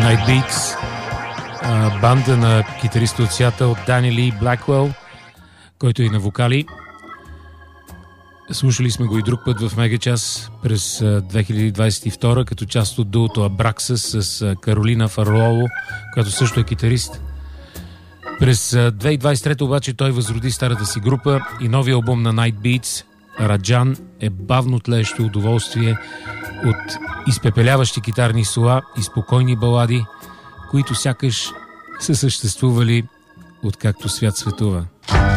Night Beats, банда на китариста от Сиатъл Дани Ли Блакуел, който е и на вокали. Слушали сме го и друг път в Мегачас през 2022 като част от дуото Абраксас с Каролина Фарлово, която също е китарист. През 2023 обаче той възроди старата си група и новия албум на Night Beats, Раджан, е бавно тлеещо удоволствие от изпепеляващи китарни сола и спокойни балади, които сякаш са съществували откакто свят светува.